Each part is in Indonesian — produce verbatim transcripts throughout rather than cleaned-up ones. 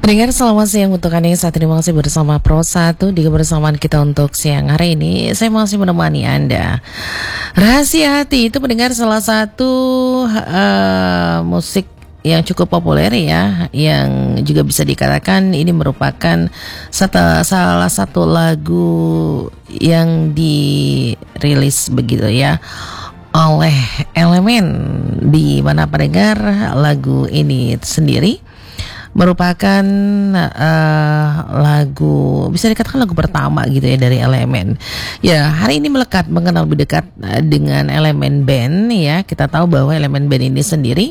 Pendengar selamat siang untuk Anda yang saat ini masih bersama Pro satu di kebersamaan kita untuk siang hari ini. Saya masih menemani Anda. Rahasia Hati itu pendengar salah satu uh, musik yang cukup populer ya, yang juga bisa dikatakan ini merupakan satu, salah satu lagu yang dirilis begitu ya oleh Elemen, di mana pendengar lagu ini sendiri merupakan uh, lagu, bisa dikatakan lagu pertama gitu ya dari Elemen. Ya, hari ini melekat mengenal lebih dekat uh, dengan Elemen Band ya. Kita tahu bahwa Elemen Band ini sendiri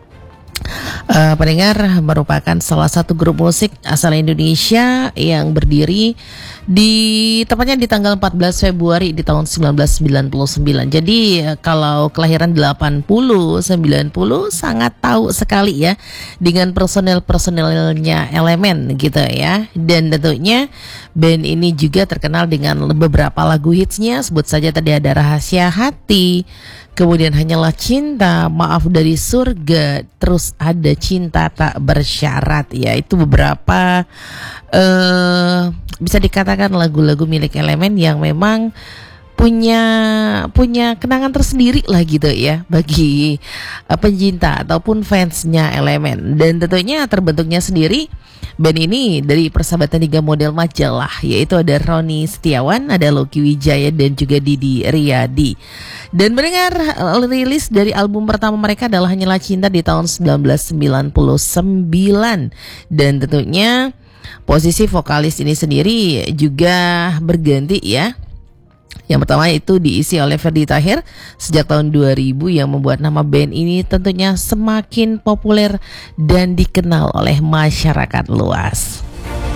Uh, pendengar merupakan salah satu grup musik asal Indonesia yang berdiri di tepatnya di tanggal empat belas Februari di tahun sembilan belas sembilan puluh sembilan. Jadi uh, kalau kelahiran delapan puluh, sembilan puluh sangat tahu sekali ya dengan personel-personelnya Elemen gitu ya. Dan tentunya band ini juga terkenal dengan beberapa lagu hitsnya. Sebut saja tadi ada Rahasia Hati, kemudian Hanyalah Cinta, Maaf Dari Surga, terus ada Cinta Tak Bersyarat ya. Itu beberapa uh, bisa dikatakan lagu-lagu milik Elemen yang memang punya punya kenangan tersendiri lah gitu ya bagi uh, pencinta ataupun fansnya Elemen. Dan tentunya terbentuknya sendiri band ini dari persahabatan tiga model majalah, yaitu ada Roni Setiawan, ada Loki Wijaya, dan juga Didi Riyadi. Dan mendengar rilis dari album pertama mereka adalah Hanyalah Cinta di tahun sembilan belas sembilan puluh sembilan. Dan tentunya posisi vokalis ini sendiri juga berganti ya. Yang pertama itu diisi oleh Ferdy Tahir sejak tahun dua ribu, yang membuat nama band ini tentunya semakin populer dan dikenal oleh masyarakat luas.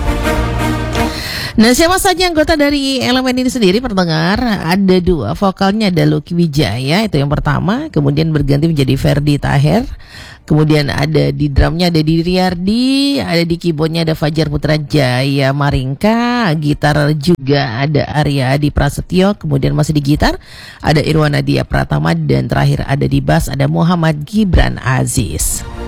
Nah, siapa saja anggota dari Elemen ini sendiri pendengar? Ada dua, vokalnya ada Loki Wijaya, itu yang pertama, kemudian berganti menjadi Ferdy Tahir. Kemudian ada di drumnya ada Didi Riyadi, ada di keyboardnya ada Fajar Putrajaya Maringka, gitar juga ada Arya Adi Prasetyo, kemudian masih di gitar ada Irwan Nadia Pratama, dan terakhir ada di bass ada Muhammad Gibran Aziz.